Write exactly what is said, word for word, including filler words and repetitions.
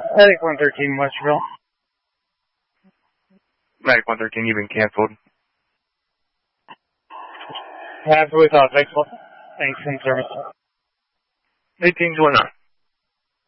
Medic one thirteen, Westerville. Medic one thirteen, you've been canceled. That's what we thought. Thanks, thanks in service. eighteen twenty-nine.